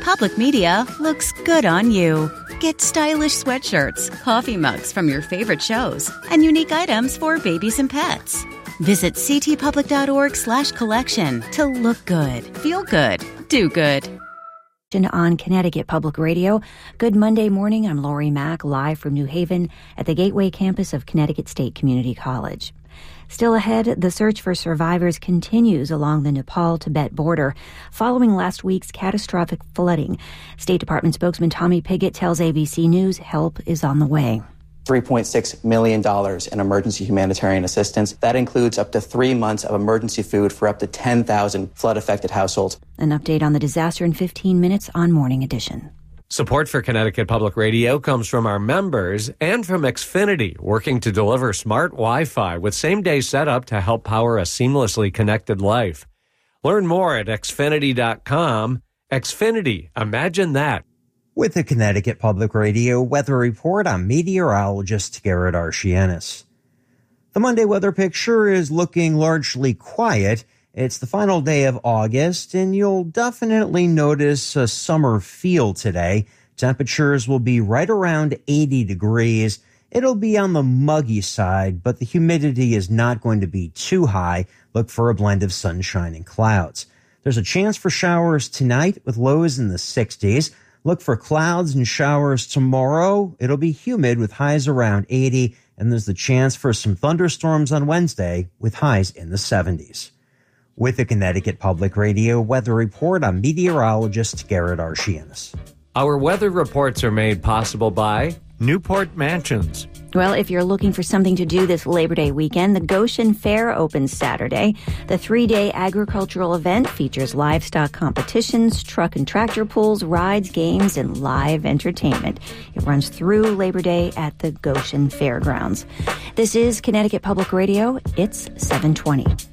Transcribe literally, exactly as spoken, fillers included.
Public Media looks good on you. Get stylish sweatshirts, coffee mugs from your favorite shows, and unique items for babies and pets. Visit ctpublic.org slash collection to look good, feel good, do good. On Connecticut Public Radio. Good Monday morning. I'm Lori Mack, live from New Haven at the Gateway campus of Connecticut State Community College. Still ahead, the search for survivors continues along the Nepal-Tibet border following last week's catastrophic flooding. State Department spokesman Tommy Pigott tells A B C News help is on the way. three point six million dollars in emergency humanitarian assistance. That includes up to three months of emergency food for up to ten thousand flood-affected households. An update on the disaster in fifteen minutes on Morning Edition. Support for Connecticut Public Radio comes from our members and from Xfinity, working to deliver smart Wi-Fi with same-day setup to help power a seamlessly connected life. Learn more at xfinity dot com. Xfinity, imagine that. With the Connecticut Public Radio Weather Report, I'm meteorologist Garrett Archianis. The Monday weather picture is looking largely quiet. It's the final day of August, and you'll definitely notice a summer feel today. Temperatures will be right around eighty degrees. It'll be on the muggy side, but the humidity is not going to be too high. Look for a blend of sunshine and clouds. There's a chance for showers tonight with lows in the sixties. Look for clouds and showers tomorrow. It'll be humid with highs around eighty, and there's the chance for some thunderstorms on Wednesday with highs in the seventies. With the Connecticut Public Radio Weather Report, I'm meteorologist Garrett Archianis. Our weather reports are made possible by Newport Mansions. Well, if you're looking for something to do this Labor Day weekend, the Goshen Fair opens Saturday. The three-day agricultural event features livestock competitions, truck and tractor pulls, rides, games, and live entertainment. It runs through Labor Day at the Goshen Fairgrounds. This is Connecticut Public Radio. It's seven twenty.